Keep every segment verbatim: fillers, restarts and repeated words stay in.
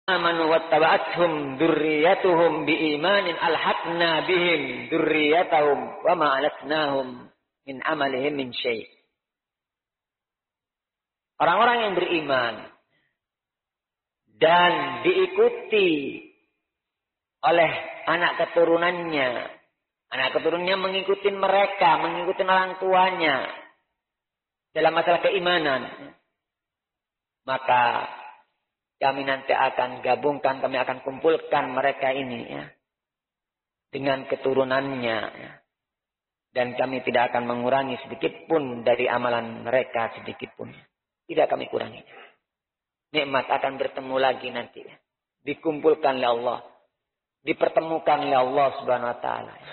amanu wattaba'athum dzurriyyatuhum biimanin alhaqna bihim dzurriyyatahum wa ma alatnahum min amalihim min syai'. Orang-orang yang beriman dan diikuti oleh anak keturunannya, anak keturunannya mengikuti mereka, mengikuti orang tuanya dalam masalah keimanan, maka kami nanti akan gabungkan, kami akan kumpulkan mereka ini ya, dengan keturunannya. Ya. Dan kami tidak akan mengurangi sedikit pun dari amalan mereka, sedikit pun. Tidak kami kurangi. Nikmat akan bertemu lagi nanti. Ya. Dikumpulkan oleh Allah. Dipertemukan oleh Allah subhanahu wa ta'ala. Ya.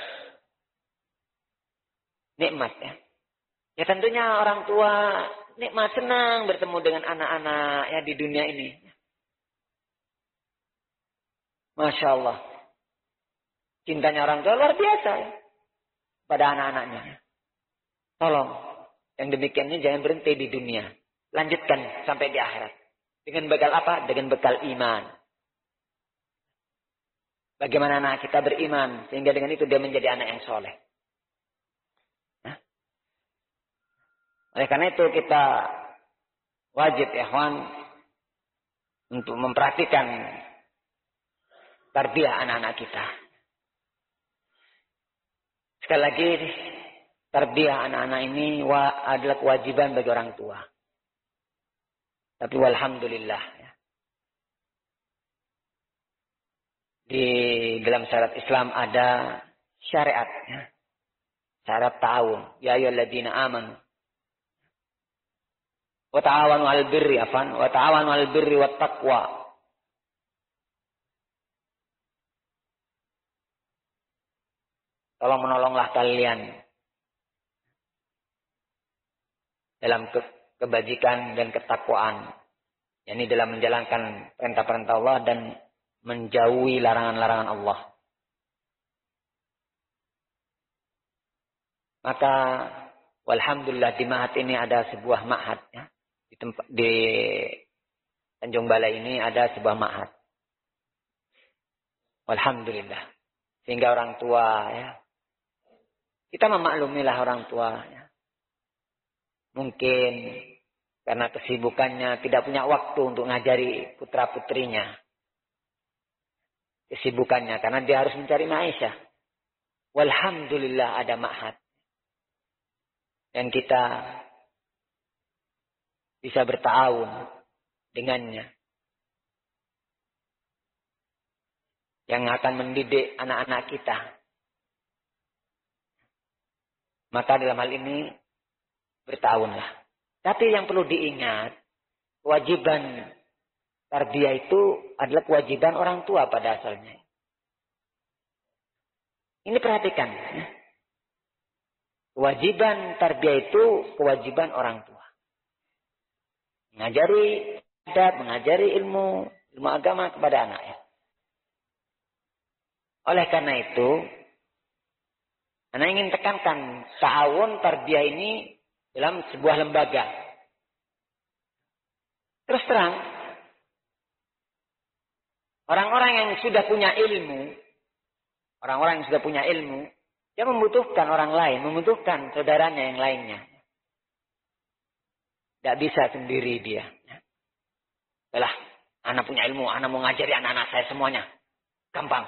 Nikmat ya. Ya tentunya orang tua nikmat senang bertemu dengan anak-anak ya di dunia ini. Masya Allah. Cintanya orang tua luar biasa ya. Pada anak-anaknya. Tolong. Yang demikian ini jangan berhenti di dunia. Lanjutkan sampai di akhirat. Dengan bekal apa? Dengan bekal iman. Bagaimana anak kita beriman. Sehingga dengan itu dia menjadi anak yang soleh. Nah. Oleh karena itu kita wajib ya ikhwan. Untuk memperhatikan tarbiyah anak-anak kita. Sekali lagi, tarbiyah anak-anak ini adalah kewajiban bagi orang tua. Tapi walhamdulillah. Ya. Di dalam syariat Islam ada syariat. Ya. Syariat ta'awun. Ya ayyuhalladzina amanu. Wa ta'awanu 'alal birri afan. Wa ta'awanu 'alal birri wat taqwa. Tolong menolonglah kalian dalam ke kebajikan dan ketakwaan. Ini dalam menjalankan perintah-perintah Allah dan menjauhi larangan-larangan Allah. Maka walhamdulillah di Ma'had ini ada sebuah ma'had ya. Di tempat di Tanjung Balai ini ada sebuah ma'had. Walhamdulillah. Sehingga orang tua ya, kita memaklumilah orang tua. Ya. Mungkin karena kesibukannya tidak punya waktu untuk ngajari putra-putrinya. Kesibukannya karena dia harus mencari maisha. Walhamdulillah ada ma'had. Dan kita bisa bertawun dengannya. Yang akan mendidik anak-anak kita. Maka dalam hal ini bertahunlah. Tapi yang perlu diingat, kewajiban tarbiyah itu adalah kewajiban orang tua pada asalnya. Ini perhatikan. Ya. Kewajiban tarbiyah itu kewajiban orang tua. Mengajari adab, mengajari ilmu, ilmu agama kepada anaknya. Oleh karena itu, Anda ingin tekankan ta'awun tarbiyah ini dalam sebuah lembaga. Terus terang, orang-orang yang sudah punya ilmu, orang-orang yang sudah punya ilmu, dia membutuhkan orang lain, membutuhkan saudaranya yang lainnya. Tidak bisa sendiri dia. Yalah, anak punya ilmu, anak mau ngajari anak-anak saya semuanya. Gampang.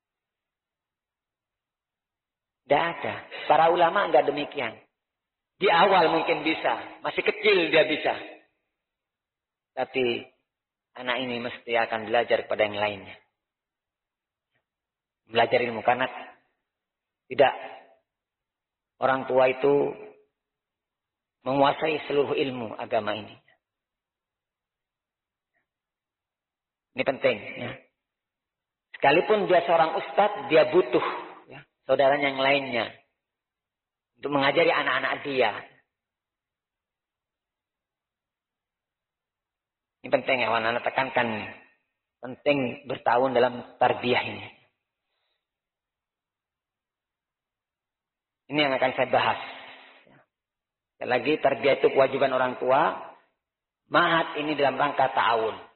Tidak ada. Para ulama enggak demikian. Di awal mungkin bisa. Masih kecil dia bisa. Tapi anak ini mesti akan belajar kepada yang lainnya. Belajar ilmu. Karena tidak. Orang tua itu menguasai seluruh ilmu agama ini. Ini penting. Ya. Sekalipun dia seorang ustadz, dia butuh saudaranya yang lainnya untuk mengajari anak-anak dia. Ini penting ya, anak-anak tekankan. Penting bertahun dalam tarbiyah ini. Ini yang akan saya bahas. Sekali lagi, tarbiyah itu kewajiban orang tua. Ma'had ini dalam rangka ta'awun.